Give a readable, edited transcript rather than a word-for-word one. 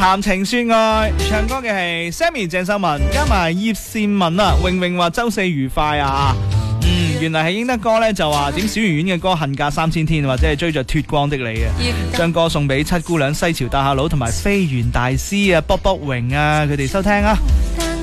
談情說愛，唱歌嘅係 Sammy 鄭秀文加埋葉倩文啊。榮榮話周四愉快啊。原來係英德哥咧就話點小圓圓嘅歌《恨嫁3000天》，或者係追着脫光的你啊。將歌送俾七姑娘、西樵大廈佬同埋飛猿大師啊、卜卜榮啊，佢哋收聽啊。